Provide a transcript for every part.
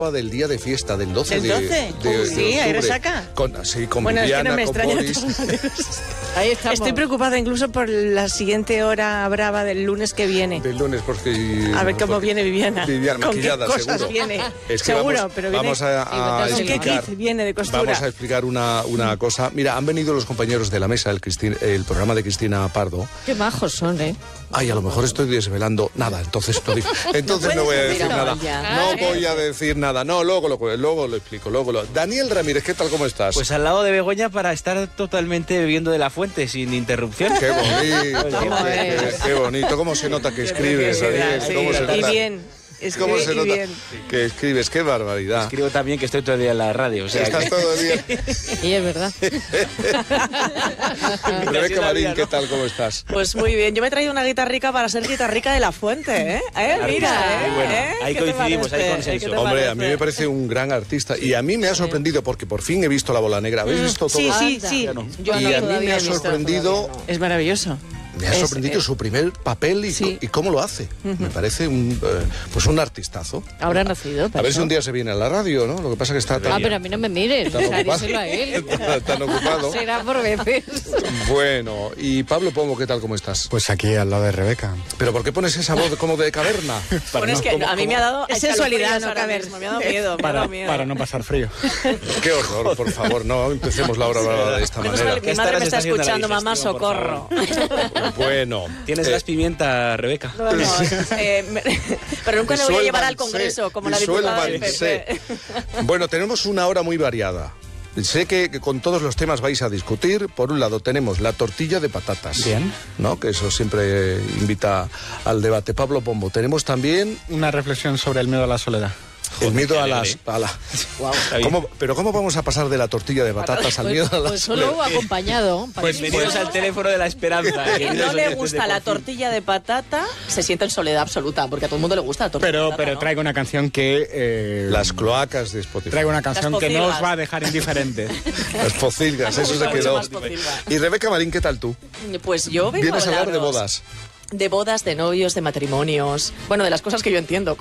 del día de fiesta, del 12 ¿El 12? de octubre. Sí, ¿hay resaca? Con Bueno, Viviana, es que no me con extraña. Boris. Ahí estamos. Estoy preocupada incluso por la siguiente hora brava del lunes que viene. Del lunes, porque... A ver cómo viene Viviana. Viviana ¿Con maquillada, qué cosas seguro. viene? Es que seguro, vamos, pero viene... vamos a ¿Con qué explicar, kit viene de costura? vamos a explicar una cosa. Mira, han venido los compañeros de la mesa, el programa de Cristina Pardo. Qué majos son, ¿eh? Ay, a lo mejor estoy desvelando nada, entonces no, no voy a decir nada. No voy a decir nada. No, luego lo explico. Daniel Ramírez, ¿qué tal? ¿Cómo estás? Pues al lado de Begoña para estar totalmente bebiendo de la fuente sin interrupción. Qué bonito, qué bonito. ¿Cómo se nota que escribes, Daniel? Sí, ¿Cómo se nota? y bien. ¿Cómo se nota bien. que escribes? ¡Qué barbaridad! Escribo también que estoy todo el día en la radio. O sea, Estás todo el día. Y es verdad. Rebeca Marín, ¿qué tal? ¿Cómo estás? Pues muy bien. Yo me he traído una guitarrica para ser guitarrica de la fuente, ¿eh? Mira, muy bueno. Ahí ¿Qué te coincidimos, parece? hay consenso. ¿Qué te Hombre, a parece? mí me parece un gran artista y a mí me ha sorprendido porque por fin he visto La Bola Negra. ¿Habéis visto todo? Sí. Yo Y no, a mí me todavía ha he visto, sorprendido... Es maravilloso. Me ha sorprendido su primer papel y cómo lo hace. Me parece un artistazo. Habrá nacido. A ver si un día se viene a la radio, ¿no? Lo que pasa es que está tan, pero a mí no me mires. tan O sea, ocupado. díselo a él. Tan ocupado. Será por veces. Bueno, y Pablo Pombo, ¿qué tal? ¿Cómo estás? Pues aquí al lado de Rebeca. ¿Pero por qué pones esa voz como de caverna? Bueno, es que a mí me ha dado... Es sensualidad, no ahora caber. mismo, me ha dado miedo, me ha dado miedo. Para no pasar frío. Qué horror, por favor, no empecemos la hora brava de esta Menos manera. mal que mi madre me está Estás haciendo la escuchando, mamá, digestión, por socorro. Bueno. Tienes gas pimienta, Rebeca. Pero nunca le voy a llevar al Congreso, como la diputada del Disuélvanse. PP. Bueno, tenemos una hora muy variada. Sé que con todos los temas vais a discutir. Por un lado tenemos la tortilla de patatas. Bien. ¿No? Que eso siempre invita al debate. Pablo Pombo. Tenemos también Una reflexión sobre el miedo a la soledad. el miedo a alegre. las... Wow. ¿Cómo vamos a pasar de la tortilla de patatas al miedo a la Pues solo acompañado. Pues venidos al teléfono de la esperanza. Quien no le gusta la tortilla de patata se siente en soledad absoluta, porque a todo el mundo le gusta la tortilla de patata, Pero ¿no? traigo una canción que... Las cloacas de Spotify. Traigo una canción que no pocilgas. os va a dejar indiferentes. Las pocilgas, eso se Mucho quedó. más pocilga. Y Rebeca Marín, ¿qué tal tú? Pues yo vengo Vienes a hablar de hablaros bodas. De bodas, de novios, de matrimonios. Bueno, de las cosas que yo entiendo.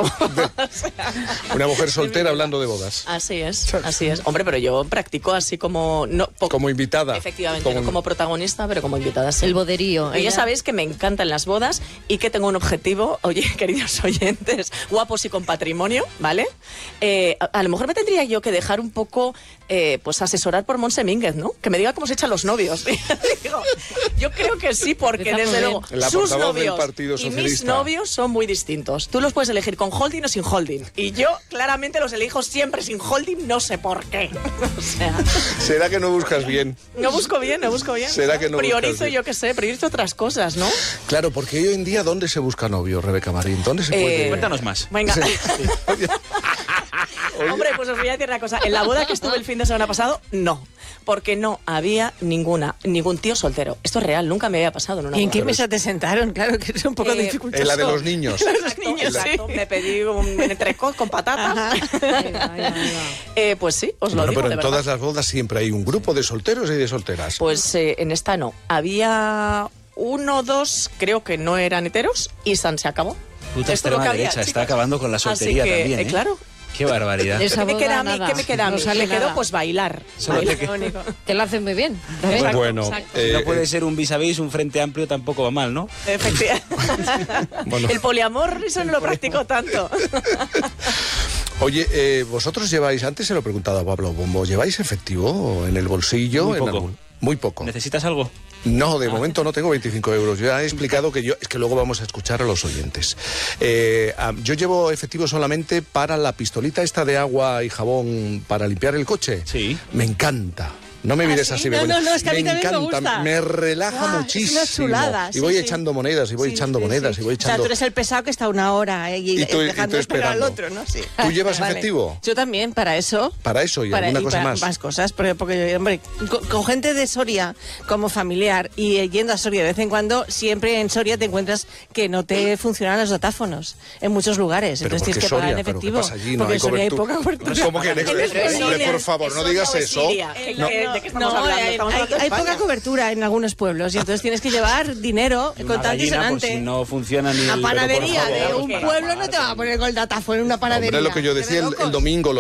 Una mujer soltera hablando de bodas. Así es. Hombre, pero yo practico así como... Como invitada. Efectivamente, no como protagonista, pero como invitada, sí. El boderío. Y ya sabéis que me encantan las bodas y que tengo un objetivo, oye, queridos oyentes, guapos y con patrimonio, ¿vale? A lo mejor me tendría yo que dejar un poco, pues asesorar por Montse Mínguez, ¿no? Que me diga cómo se echan los novios. Digo, yo creo que sí, porque Está muy desde bien. luego La sus portavoz del novios Partido y mis Socialista. novios son muy distintos. Tú los puedes elegir con holding o sin holding. Y yo claramente los elijo siempre sin holding, no sé por qué. O sea... ¿Será que no buscas bien? No busco bien. ¿Será que no priorizo, buscas bien? yo qué sé, priorizo otras cosas, ¿no? Claro, porque hoy en día, ¿dónde se busca novio, Rebeca Marín? ¿Dónde se puede...? Cuéntanos más. Venga. Hombre, pues os voy a decir una cosa. En la boda que estuve el fin de semana pasado, no. Porque no había ningún tío soltero. Esto es real, nunca me había pasado en una ¿Y en boda. qué mesa te sentaron? Claro que es un poco dificultoso. En la de los niños. Exacto, me pedí un entrecot con patatas. Pues sí, os lo Bueno, digo, pero de en verdad. todas las bodas siempre hay un grupo de solteros y de solteras. Pues en esta no. Había 1, 2, creo que no eran heteros y se acabó. Puta Esto es lo extrema que había, derecha, está chicos. acabando con la soltería Así que, también, ¿eh? claro. Qué barbaridad. Esa ¿Qué me boda, queda a mí? nada. ¿Qué me queda a mí? No sale Me quedó nada. pues bailar. Solo te queda- único. Que lo hacen muy bien. Exacto, Bueno, exacto. No puede ser un vis a vis, un frente amplio tampoco va mal, ¿no? Efectivamente. Bueno. El poliamor, eso no lo practico tanto. Oye, vosotros lleváis, antes se lo he preguntado a Pablo Pombo, ¿lleváis efectivo en el bolsillo? Muy en poco. Muy poco. ¿Necesitas algo? No, de momento no tengo 25 euros. Ya he explicado que es que luego vamos a escuchar a los oyentes. Yo llevo efectivo solamente para la pistolita esta de agua y jabón para limpiar el coche. Sí. Me encanta. No me mires ¿sí? así, No, Begoña. no, es que a mí también me encanta, gusta. me relaja Guau, es muchísimo. una chulada, y sí, voy sí. echando monedas, y voy echando monedas, y voy O sea, echando... tú eres el pesado que está una hora Y tú dejando esperar al esperando. otro, ¿no? Sí. ¿Tú llevas efectivo? Yo también, para eso. Para eso y alguna cosa para más. más cosas, porque hombre, con gente de Soria como familiar y yendo a Soria de vez en cuando, siempre en Soria te encuentras que no te funcionan los datáfonos en muchos lugares. Pero Entonces ¿por qué tienes que pagar en Soria? ¿Pero qué efectivo. pasa allí? No porque hay en Soria hay cobertura. poca cobertura. ¿Cómo que no hay Pero cobertura? eso Hombre, no por es- favor, no eso digas no es eso. Siria. No, Que ¿De qué estamos No, hablando? hay, Estamos hablando de hay poca España. cobertura en algunos pueblos y entonces tienes que llevar dinero Y una con tal gallina, por disonante. si no funciona ni La el... panadería Pero, por de favor. un pueblo no te va a poner con el datáfono en una panadería. Hombre, lo que yo ¿Te decía ves el locos? domingo,